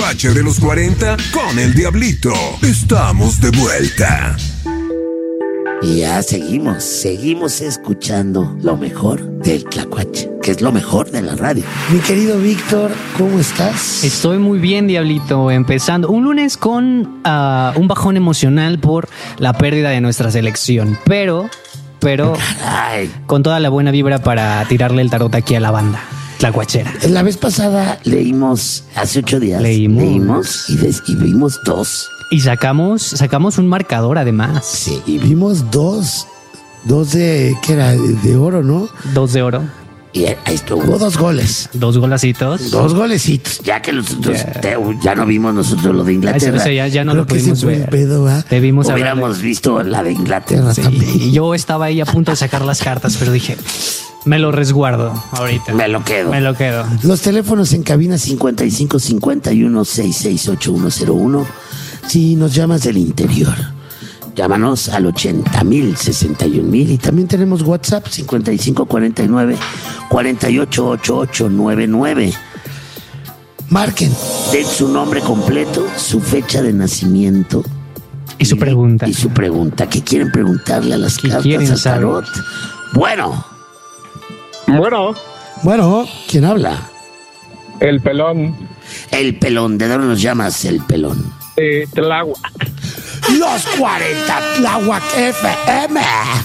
tlacuache de los 40 con el Diablito. Estamos de vuelta. Y ya seguimos escuchando lo mejor del tlacuache, que es lo mejor de la radio. Mi querido Víctor, ¿cómo estás? Estoy muy bien, Diablito, empezando un lunes con un bajón emocional por la pérdida de nuestra selección, pero Caray. con toda la buena vibra para tirarle el tarot aquí a la banda tlacuachera. La vez pasada leímos, hace 8 días, Leímos y vimos dos. Y sacamos un marcador además. Sí, y vimos dos de, ¿qué era? De oro, ¿no? 2 de oro. Y ahí hubo 2 goles. 2 golacitos. 2 golecitos. Ya que nosotros ya no vimos nosotros lo de Inglaterra. Eso ya no Creo lo que pudimos sí fue ver. pedo, ¿va? Hubiéramos visto la de Inglaterra también. Y yo estaba ahí a punto de sacar las cartas, pero dije, me lo resguardo ahorita. Me lo quedo. Los teléfonos en cabina 55 51 66 8101. Si nos llamas del interior, llámanos al 80,000 61,000. Y también tenemos WhatsApp 55 49 48 88 99. Marquen, den su nombre completo, su fecha de nacimiento Y su pregunta. ¿Qué quieren preguntarle a las ¿Qué cartas quieren al saber? tarot? Bueno, ¿quién habla? El pelón. El pelón. ¿De dónde nos llamas, el pelón? Tláhuac. Los 40 Tláhuac FM.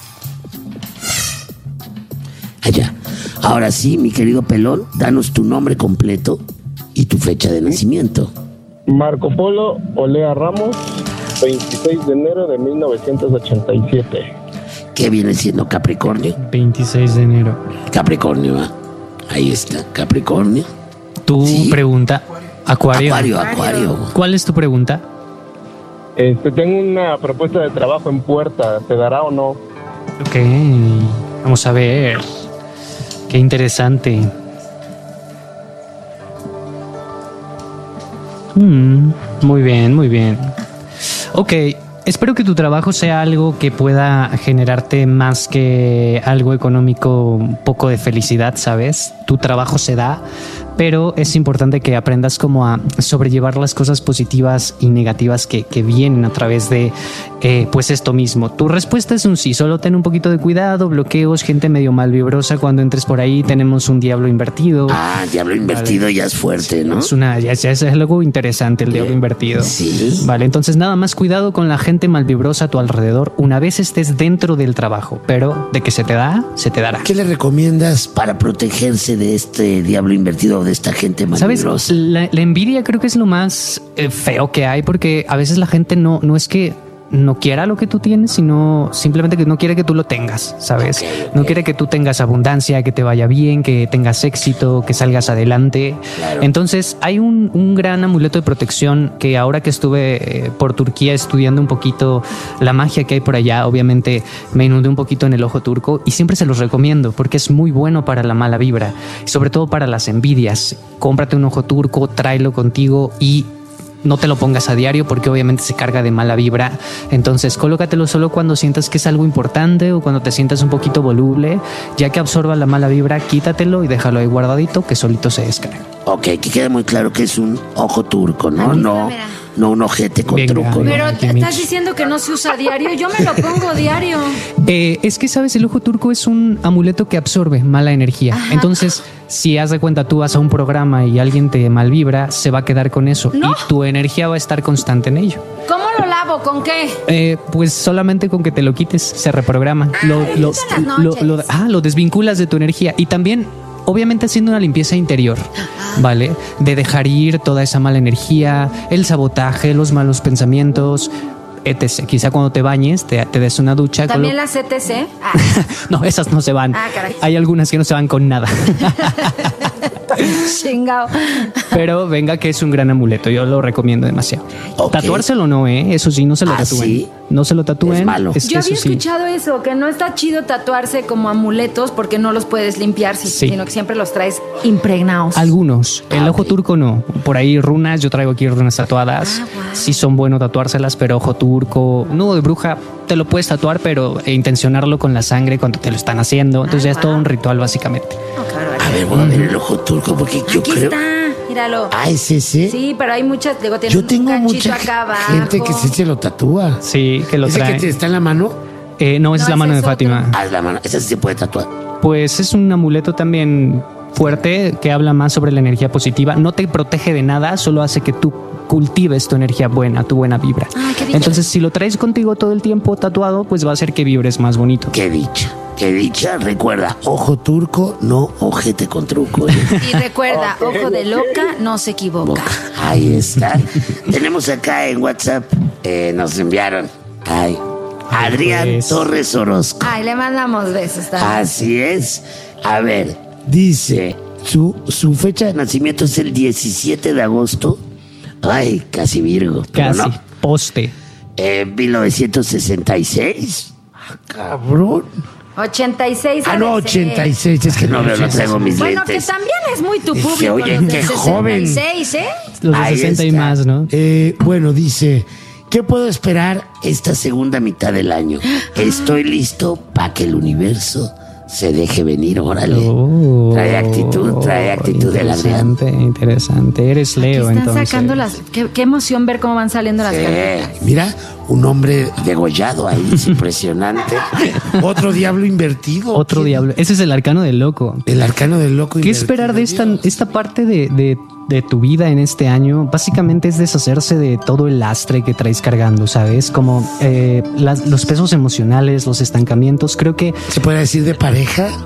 Allá. Ahora sí, mi querido pelón, danos tu nombre completo y tu fecha de nacimiento. Marco Polo Olea Ramos, 26 de enero de 1987. ¿Qué viene siendo Capricornio? 26 de enero. Capricornio, ¿va? Ahí está, Capricornio. Tu Sí. pregunta, Acuario. Acuario. ¿Cuál es tu pregunta? Tengo una propuesta de trabajo en puerta. ¿Se dará o no? Ok, vamos a ver. Qué interesante. Muy bien. Ok, espero que tu trabajo sea algo que pueda generarte más que algo económico, un poco de felicidad, ¿sabes? Tu trabajo se da, pero es importante que aprendas como a sobrellevar las cosas positivas y negativas que vienen a través de pues esto mismo. Tu respuesta es un sí, solo ten un poquito de cuidado, bloqueos, gente medio malvibrosa. Cuando entres por ahí tenemos un diablo invertido. Ah, diablo invertido, vale. Ya es fuerte, ¿no? Ya es algo interesante el diablo invertido. Sí. Vale, entonces nada más cuidado con la gente malvibrosa a tu alrededor una vez estés dentro del trabajo, pero de que se te da, se te dará. ¿Qué le recomiendas para protegerse de este diablo invertido o de esta gente malvibrosa? ¿Sabes? La envidia creo que es lo más feo que hay, porque a veces la gente no es que no quiera lo que tú tienes, sino simplemente que no quiere que tú lo tengas, ¿sabes? Okay. No quiere que tú tengas abundancia, que te vaya bien, que tengas éxito, que salgas adelante. Claro. Entonces hay un gran amuleto de protección que ahora que estuve por Turquía estudiando un poquito la magia que hay por allá, obviamente me inundé un poquito en el ojo turco y siempre se los recomiendo porque es muy bueno para la mala vibra, sobre todo para las envidias. Cómprate un ojo turco, tráelo contigo y no te lo pongas a diario porque obviamente se carga de mala vibra. Entonces colócatelo solo cuando sientas que es algo importante o cuando te sientas un poquito voluble. Ya que absorba la mala vibra, quítatelo y déjalo ahí guardadito que solito se descarga. Ok, que quede muy claro que es un ojo turco, ¿no? No un ojete con truco. Pero estás diciendo que no se usa diario. Yo me lo pongo diario. Es que, ¿sabes? El ojo turco es un amuleto que absorbe mala energía. Ajá. Entonces, si haz de cuenta tú vas a un programa y alguien te malvibra, se va a quedar con eso. ¿No? Y tu energía va a estar constante en ello. ¿Cómo lo lavo? ¿Con qué? Pues solamente con que te lo quites, se reprograma. Lo desvinculas de tu energía. Y también, obviamente, haciendo una limpieza interior, ¿vale? De dejar ir toda esa mala energía, el sabotaje, los malos pensamientos, etc. Quizá cuando te bañes te des una ducha. ¿También las ETC? No, esas no se van. Caray. Hay algunas que no se van con nada. Chingao. Pero venga, que es un gran amuleto. Yo lo recomiendo demasiado. Okay. Tatuárselo no, Eso sí, no se lo tatúen. ¿Sí? No se lo tatúen. Es malo. Yo había escuchado eso, que no está chido tatuarse como amuletos porque no los puedes limpiar, sino que siempre los traes impregnados. Algunos. El ojo turco no. Por ahí runas, yo traigo aquí runas tatuadas. Wow. Sí son buenos tatuárselas, pero ojo turco, nudo de bruja, te lo puedes tatuar, pero intencionarlo con la sangre cuando te lo están haciendo. Entonces ya es todo un ritual básicamente. Oh, claro, a ver, voy a ver el ojo turco porque yo aquí creo... Está. míralo. Ah, ¿es ese? Sí, pero hay muchas, digo, tiene Yo tengo un cachito mucha acá abajo. gente que se lo tatúa. Sí, que lo ¿Ese trae. que está en la mano? No, esa es la mano de ese es Fátima. Ah, es la mano. Esa sí se puede tatuar. Pues es un amuleto también fuerte que habla más sobre la energía positiva. No te protege de nada, solo hace que tú cultives tu energía buena, tu buena vibra. Ay, qué dicha. Entonces, si lo traes contigo todo el tiempo tatuado, pues va a hacer que vibres más bonito. Qué dicha. Qué dicha. Recuerda, ojo turco, no ojete con truco. Y recuerda, ojo de loca, no se equivoca. Ahí está. Tenemos acá en WhatsApp, nos enviaron. Ay, Adrián Pues. Torres Orozco. Ay, le mandamos besos también. Así es. A ver, dice, su fecha de nacimiento es el 17 de agosto. Ay, casi Virgo. Pero Casi. no. Poste. 1966. Ah, cabrón. 86. Ah, no, 86. Es que no veo, no traigo mis Bueno, que lentes. también es muy tu Dije, público. oye, los del qué joven. 66, ¿eh? Los de Ahí 60 y está. más, ¿no? Bueno, dice, ¿qué puedo esperar esta segunda mitad del año? Estoy listo para que el universo se deje venir, órale. Oh, trae actitud del Adrián. Interesante. Eres Leo, Aquí están entonces. sacando las... Qué emoción ver cómo van saliendo las cartas. Mira, un hombre degollado ahí, es impresionante. Otro diablo invertido. Otro ¿Qué? diablo. Ese es el arcano del loco. El arcano del loco. ¿Qué invertido, esperar de Dios. esta parte de tu vida en este año? Básicamente es deshacerse de todo el lastre que traes cargando, ¿sabes? Como los pesos emocionales, los estancamientos. Creo que ¿Se puede decir de pareja?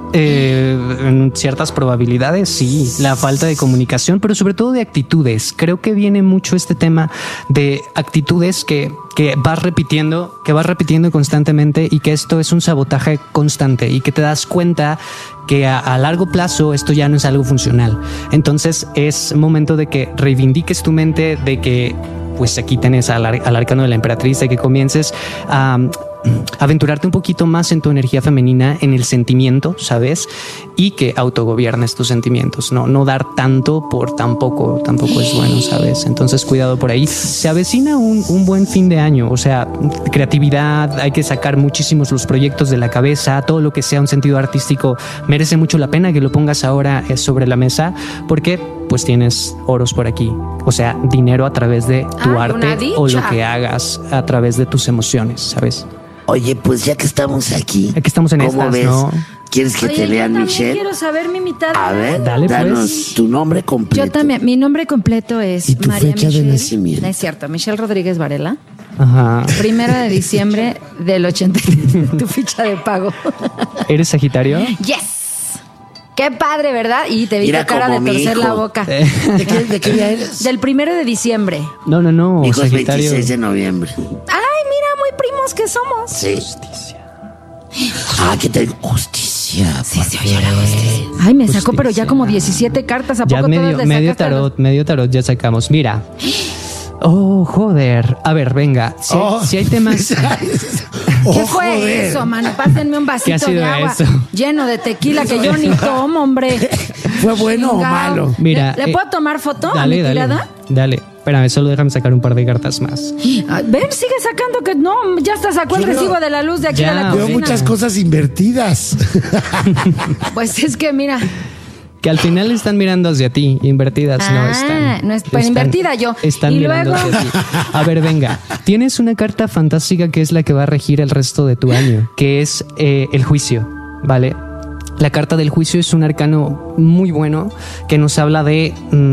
en ciertas probabilidades, sí. La falta de comunicación, pero sobre todo de actitudes. Creo que viene mucho este tema de actitudes que vas repitiendo constantemente y que esto es un sabotaje constante y que te das cuenta que a largo plazo esto ya no es algo funcional. Entonces es momento de que reivindiques tu mente, de que pues aquí tenés al arcano de la emperatriz, de que comiences a aventurarte un poquito más en tu energía femenina, en el sentimiento, ¿sabes? Y que autogobiernes tus sentimientos, no dar tanto por tampoco es bueno, ¿sabes? Entonces cuidado por ahí. Se avecina un buen fin de año, o sea, creatividad, hay que sacar muchísimos los proyectos de la cabeza, todo lo que sea un sentido artístico merece mucho la pena que lo pongas ahora sobre la mesa, porque pues tienes oros por aquí, o sea, dinero a través de tu Ay, arte una dicha. o lo que hagas a través de tus emociones, ¿sabes? Oye, pues ya que estamos aquí. Aquí estamos en ¿cómo estas, ves? ¿no? ¿Quieres que Oye, te yo lean, también Michelle? quiero saber mi mitad. A ver, Dale, pues. danos tu nombre completo. Yo también. Mi nombre completo es ¿Y tu María fecha de Michelle. nacimiento? No es cierto. Michelle Rodríguez Varela. Ajá. 1 de diciembre del 83. Tu ficha de pago. ¿Eres Sagitario? Yes. Qué padre, ¿verdad? Y te vi Mira tu cara de como mi torcer hijo. la boca. ¿De qué día eres? Del 1 de diciembre. No, Mi hijo es Sagitario. 26 de noviembre. Ay, mira, muy primos que somos. Sí. Ah, ¿qué tal? Justicia. Sí, se oye la justicia. Ay, me sacó, pero ya como 17 cartas. ¿A Ya poco todas le medio sacaste medio tarot ya sacamos. Mira. Oh, joder. A ver, venga. Si hay temas. ¿Qué fue eso, mano? Pásenme un ¿Qué ha vasito sido de agua eso? lleno de tequila que yo ni tomo, hombre. ¿Fue bueno o Chingao. malo? Mira. ¿Le puedo tomar foto a mi tirada? Dale. Espérame, solo déjame sacar un par de cartas más. Ah, ven, sigue sacando que no, ya hasta sacó el Yo no- recibo de la luz de aquí Ya, de la ok. Veo cocina. muchas cosas invertidas. Pues es que mira, Que al final están mirando hacia ti, invertidas no están. no es- pero invertida yo. Están Y mirando luego- hacia ti. A ver, venga. Tienes una carta fantástica que es la que va a regir el resto de tu año, que es el juicio, ¿vale? La carta del juicio es un arcano muy bueno que nos habla de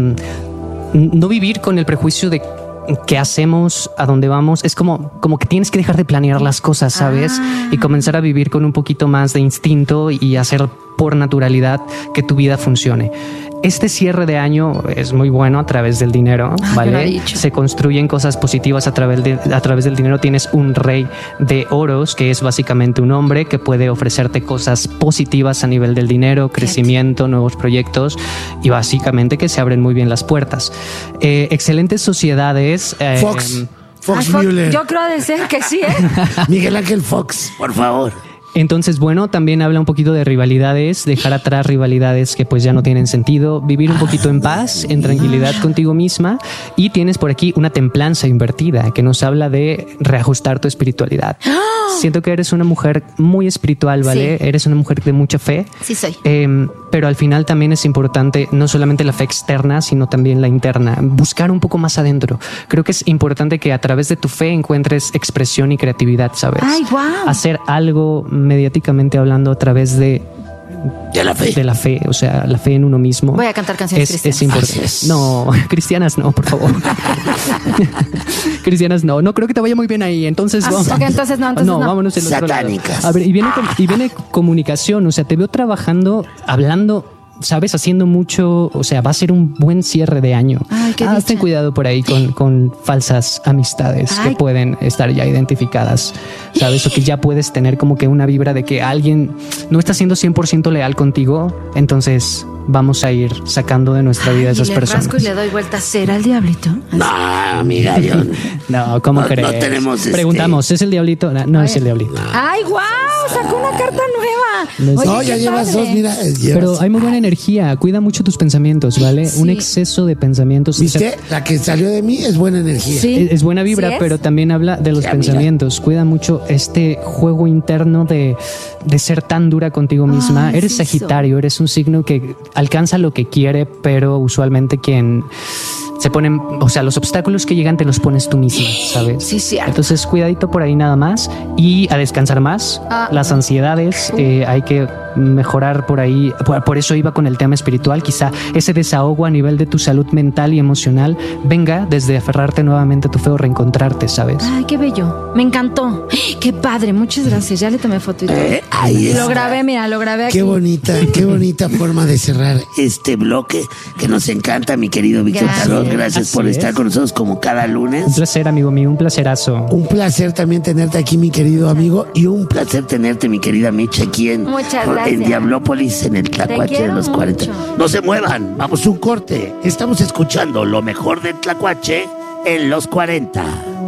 no vivir con el prejuicio de qué hacemos, a dónde vamos. Es como que tienes que dejar de planear las cosas, ¿sabes? Y comenzar a vivir con un poquito más de instinto y hacer por naturalidad que tu vida funcione. Este cierre de año es muy bueno a través del dinero, me lo ha ¿vale? dicho. Se construyen cosas positivas a través del dinero. Tienes un rey de oros, que es básicamente un hombre que puede ofrecerte cosas positivas a nivel del dinero, crecimiento, nuevos proyectos y básicamente que se abren muy bien las puertas. Excelentes sociedades. Fox. Fox Ay, Mueller. yo creo de ser que sí, ¿eh? Miguel Ángel Fox, por favor. Entonces, bueno, también habla un poquito de rivalidades, dejar atrás rivalidades que pues ya no tienen sentido, vivir un poquito en paz, en tranquilidad contigo misma, y tienes por aquí una templanza invertida que nos habla de reajustar tu espiritualidad. Siento que eres una mujer muy espiritual, ¿vale? Sí. Eres una mujer de mucha fe. Sí soy. Pero al final también es importante no solamente la fe externa, sino también la interna. Buscar un poco más adentro. Creo que es importante que a través de tu fe encuentres expresión y creatividad, ¿sabes? Ay, wow. Hacer algo mediáticamente hablando a través de la fe, o sea, la fe en uno mismo. Voy a cantar canciones cristianas. Es importante. No, cristianas no, por favor. Cristianas no creo que te vaya muy bien ahí. Entonces vamos. Okay, entonces no. Vámonos del otro lado. Satánicas. A ver, y viene comunicación, o sea, te veo trabajando, hablando, sabes, haciendo mucho, o sea, va a ser un buen cierre de año. Ay, qué dicha. Ten cuidado por ahí con falsas amistades que pueden estar ya identificadas, sabes, o que ya puedes tener como que una vibra de que alguien no está siendo 100% leal contigo, entonces vamos a ir sacando de nuestra vida esas personas. Rasco y le doy vuelta a cera al diablito. No, amiga, yo... No, ¿cómo crees? No tenemos Preguntamos, ¿es el diablito? No es el diablito. Ay, wow, sacó una carta nueva. No, No, ya llevas dos, mira. Pero hay muy buena energía, cuida mucho tus pensamientos, ¿vale? Sí. Un exceso de pensamientos. ¿Viste? La que salió de mí es buena energía. Sí. Es buena vibra, ¿Sí es? pero también habla de los Sí, pensamientos. Cuida mucho este juego interno de ser tan dura contigo misma. Ay, Eres sí, Sagitario, eres un signo que alcanza lo que quiere, pero usualmente quien se ponen, o sea, los obstáculos que llegan te los pones tú misma, ¿sabes? Sí, cierto. Entonces, cuidadito por ahí nada más y a descansar más. Las ansiedades, hay que mejorar por ahí. Por eso iba con el tema espiritual. Quizá ese desahogo a nivel de tu salud mental y emocional venga desde aferrarte nuevamente a tu fe o reencontrarte, ¿sabes? Ay, qué bello. Me encantó. Qué padre. Muchas gracias. Ya le tomé foto y todo. Ahí está. Lo grabé, mira, lo grabé aquí. Qué bonita forma de cerrar este bloque que nos encanta, mi querido Víctor Gracias. Tarón. Gracias Así por es. estar con nosotros como cada Un lunes. placer, amigo mío, un placerazo. Un placer también tenerte aquí, mi querido amigo, y un placer tenerte, mi querida Micha, aquí Muchas gracias. en Diablópolis, en el Te Tlacuache de quiero los 40. mucho. No se muevan, vamos a un corte. Estamos escuchando lo mejor del Tlacuache en los 40.